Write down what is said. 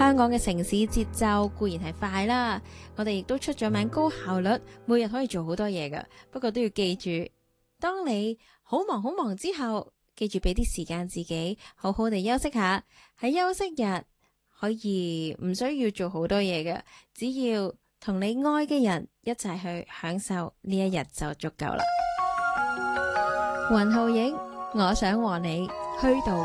香港嘅城市節奏固然係快啦，我哋亦都出咗名高效率，每日可以做好多嘢㗎。不過都要記住，當你好忙之後，記住俾啲時間自己好好地休息下。喺休息日可以唔需要做好多嘢嘅，只要同你愛嘅人一齊去享受呢一日就足夠啦。雲浩影，我想和你虛度